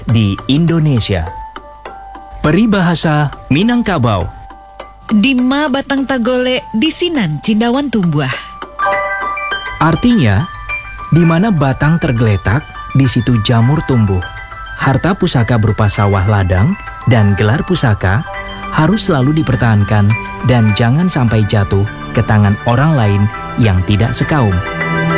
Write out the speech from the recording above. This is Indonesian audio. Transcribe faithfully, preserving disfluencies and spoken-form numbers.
di Indonesia. Peribahasa Minangkabau. Dima batang tagole disinan cindawan tumbuh. Artinya, di mana batang tergeletak, di situ jamur tumbuh. Harta pusaka berupa sawah ladang dan gelar pusaka harus selalu dipertahankan dan jangan sampai jatuh ke tangan orang lain yang tidak sekaum.